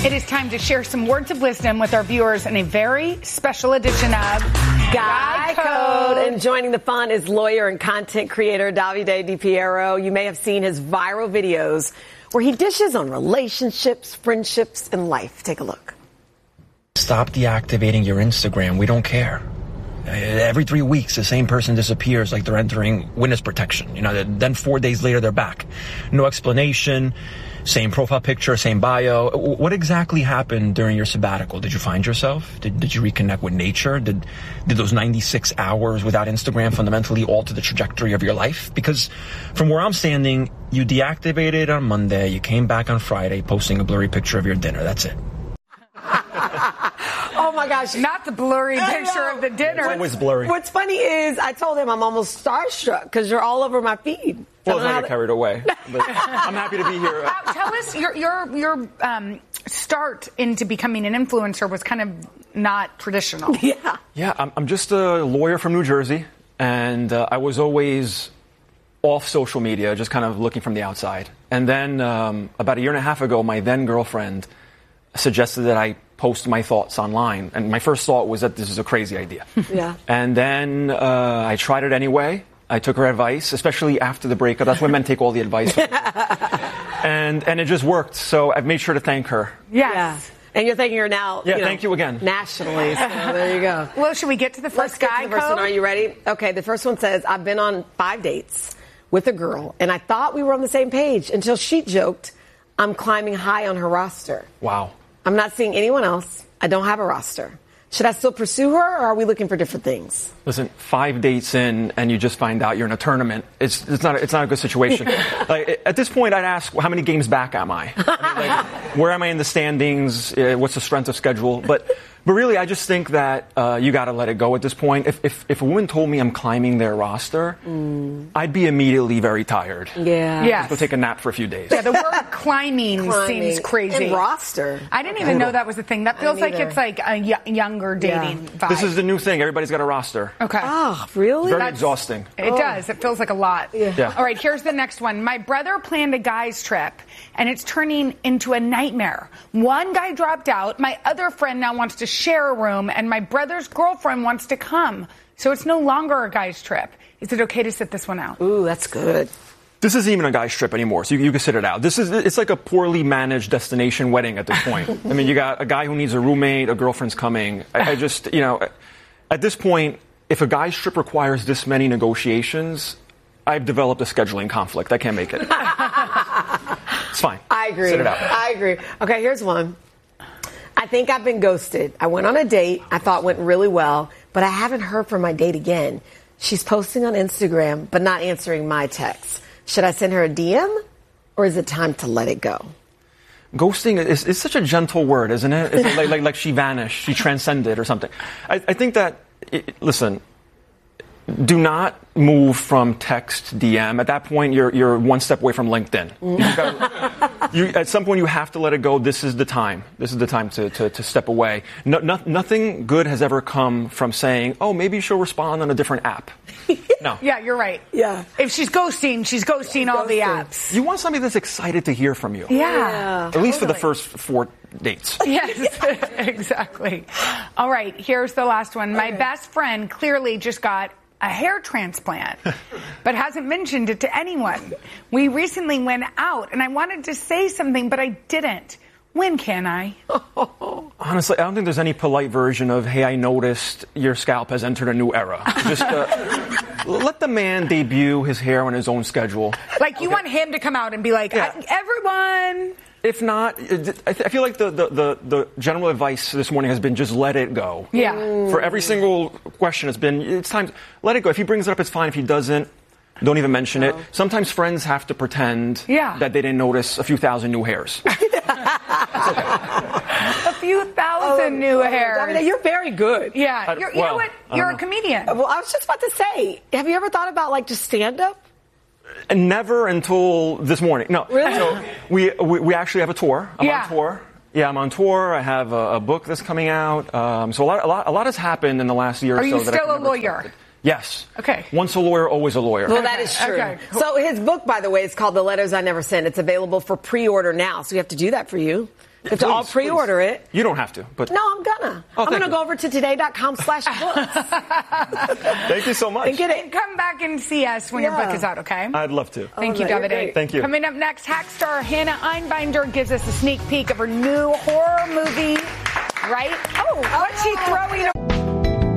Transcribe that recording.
It is time to share some words of wisdom with our viewers in a very special edition of Guy Code. And joining the fun is lawyer and content creator Davide Di Piero. You may have seen his viral videos where he dishes on relationships, friendships, and life. Take a look. Stop deactivating your Instagram. We don't care. Every 3 weeks, the same person disappears like they're entering witness protection. Then 4 days later, they're back. No explanation. Same profile picture, same bio. What exactly happened during your sabbatical? Did you find yourself? Did you reconnect with nature? Did those 96 hours without Instagram fundamentally alter the trajectory of your life? Because from where I'm standing, you deactivated on Monday, you came back on Friday posting a blurry picture of your dinner. That's it. Oh my gosh. Not the blurry picture of the dinner. It's always blurry. What's funny is I told him I'm almost starstruck because you're all over my feed. Well, I get carried away. But I'm happy to be here. Tell us your start into becoming an influencer was kind of not traditional. Yeah. I'm just a lawyer from New Jersey, and I was always off social media, just kind of looking from the outside. And then about a year and a half ago, my then girlfriend suggested that I post my thoughts online. And my first thought was that this is a crazy idea. Yeah. And then I tried it anyway. I took her advice, especially after the breakup. That's when men take all the advice. and it just worked. So I've made sure to thank her. Yes. Yeah. And you're thanking her now. Yeah, thank you again. Nationally. So there you go. Well, should we get to the first guy code? Are you ready? Okay, the first one says, I've been on 5 dates with a girl, and I thought we were on the same page until she joked I'm climbing high on her roster. Wow. I'm not seeing anyone else. I don't have a roster. Should I still pursue her, or are we looking for different things? Listen, 5 dates in, and you just find out you're in a tournament. It's not a good situation. Like, at this point, I'd ask, how many games back am I? Where am I in the standings? What's the strength of schedule? But really, I just think that you got to let it go at this point. If a woman told me I'm climbing their roster, I'd be immediately very tired. Yeah. Yes. Go take a nap for a few days. Yeah, the word climbing seems crazy. And roster. I didn't even know that was a thing. That feels like it's like a younger dating vibe. This is the new thing. Everybody's got a roster. Okay. Oh, really? Very exhausting. It does. It feels like a lot. Yeah. All right, here's the next one. My brother planned a guy's trip, and it's turning into a nightmare. One guy dropped out. My other friend now wants to share a room, and my brother's girlfriend wants to come. So it's no longer a guy's trip. Is it okay to sit this one out? Ooh, that's good. This isn't even a guy's trip anymore, so you can sit it out. It's like a poorly managed destination wedding at this point. I mean, you got a guy who needs a roommate, a girlfriend's coming. I just, at this point, if a guy's trip requires this many negotiations, I've developed a scheduling conflict. I can't make it. It's fine. I agree. Sit it out. I agree. Okay, here's one. I think I've been ghosted. I went on a date I thought went really well, but I haven't heard from my date again. She's posting on Instagram, but not answering my texts. Should I send her a DM, or is it time to let it go? Ghosting is such a gentle word, isn't it? It's like she vanished, she transcended or something. I think that, listen, do not move from text DM. At that point, you're one step away from LinkedIn. At some point, you have to let it go. This is the time. This is the time to step away. Nothing good has ever come from saying, oh, maybe she'll respond on a different app. No. Yeah, you're right. Yeah. If she's ghosting all the apps. You want somebody that's excited to hear from you. Yeah. At least for the first 4 dates. Yes, exactly. All right, here's the last one. My best friend clearly just got a hair transplant, but hasn't mentioned it to anyone. We recently went out, and I wanted to say something, but I didn't. When can I? Honestly, I don't think there's any polite version of, hey, I noticed your scalp has entered a new era. Just let the man debut his hair on his own schedule. Like, you want him to come out and be like, everyone... If not, I feel like the general advice this morning has been just let it go. Yeah. For every single question, it's time. Let it go. If he brings it up, it's fine. If he doesn't, don't even mention it. Sometimes friends have to pretend that they didn't notice a few thousand new hairs. A few thousand new hairs. I mean, you're very good. Yeah. You know what? You're a comedian. Well, I was just about to say, have you ever thought about, just stand-up? Never until this morning. No. Really? So we actually have a tour. I'm on tour. Yeah, I'm on tour. I have a book that's coming out. So a lot has happened in the last year or so. Are you still a lawyer? Expected. Yes. Okay. Once a lawyer, always a lawyer. Well, that is true. Okay, cool. So his book, by the way, is called The Letters I Never Sent. It's available for pre-order now, so we have to do that for you. But to all pre-order it. You don't have to, but No, I'm gonna. I'm gonna go over to today.com/books. Thank you so much. And get it. And come back and see us when your Yeah. book is out, okay? I'd love to. Thank you, you're Davide. great. Thank you. Coming up next, hack star Hannah Einbinder gives us a sneak peek of her new horror movie, right? Oh, what's she throwing